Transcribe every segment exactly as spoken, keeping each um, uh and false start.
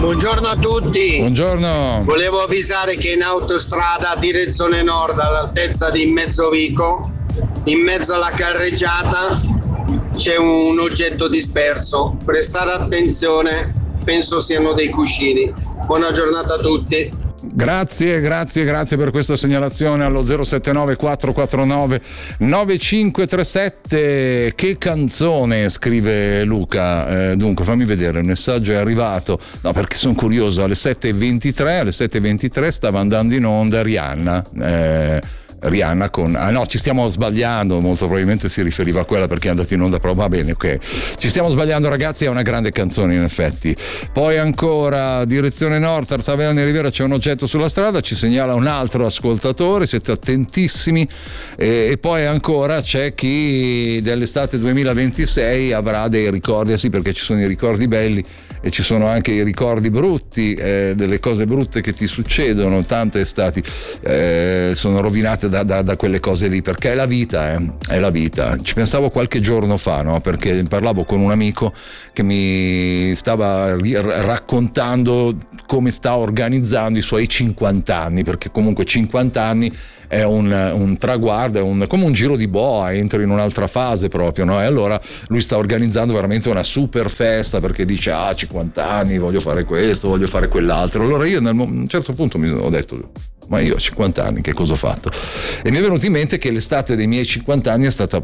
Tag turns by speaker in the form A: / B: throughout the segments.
A: Buongiorno a tutti.
B: Buongiorno.
A: Volevo avvisare che in autostrada direzione nord all'altezza di Mezzovico, in mezzo alla carreggiata, c'è un oggetto disperso. Prestare attenzione, penso siano dei cuscini. Buona giornata a tutti.
B: Grazie, grazie, grazie per questa segnalazione allo zero sette nove quattro quattro nove nove cinque tre sette. Che canzone, scrive Luca. Eh, dunque fammi vedere, il messaggio è arrivato, no, perché sono curioso. Alle sette e ventitré, alle sette e ventitré stava andando in onda Rihanna. Eh, Rihanna con ah no, ci stiamo sbagliando, molto probabilmente si riferiva a quella perché è andata in onda, però va bene, ok, ci stiamo sbagliando ragazzi, è una grande canzone in effetti. Poi ancora direzione nord, Tarzaverne Rivera, c'è un oggetto sulla strada, ci segnala un altro ascoltatore, siete attentissimi. E, e poi ancora c'è chi dell'estate duemilaventisei avrà dei ricordi, sì, perché ci sono i ricordi belli e ci sono anche i ricordi brutti, eh, delle cose brutte che ti succedono. Tante estati eh, sono rovinate da, da, da quelle cose lì, perché è la vita, eh, è la vita. Ci pensavo qualche giorno fa, no? Perché parlavo con un amico che mi stava ri- raccontando come sta organizzando i suoi cinquanta anni, perché comunque cinquanta anni è un, un traguardo, è un, come un giro di boa, entri in un'altra fase proprio, no? E allora lui sta organizzando veramente una super festa, perché dice ah, cinquanta anni, voglio fare questo, voglio fare quell'altro. Allora io nel, a un certo punto mi ho detto, ma io a cinquanta anni che cosa ho fatto? E mi è venuto in mente che l'estate dei miei cinquanta anni è stata,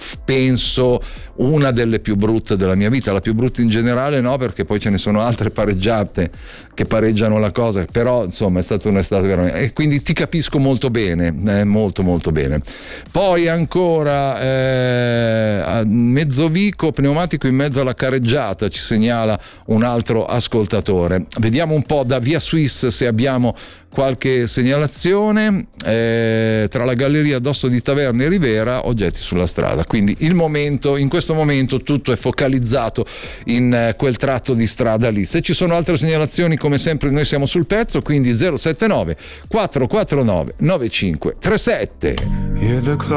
B: penso, una delle più brutte della mia vita, la più brutta in generale no, perché poi ce ne sono altre pareggiate che pareggiano la cosa, però insomma è stata un'estate veramente, e quindi ti capisco molto bene, eh, molto molto bene. Poi ancora eh, a Mezzovico, pneumatico in mezzo alla carreggiata, ci segnala un altro ascoltatore. Vediamo un po' da Via Swiss se abbiamo qualche segnalazione. Eh, tra la galleria d'Osso di Taverne e Rivera, oggetti sulla strada, quindi il momento, in questo momento tutto è focalizzato in eh, quel tratto di strada lì. Se ci sono altre segnalazioni, come sempre noi siamo sul pezzo, quindi zero sette nove quattro quattro nove nove cinque tre sette.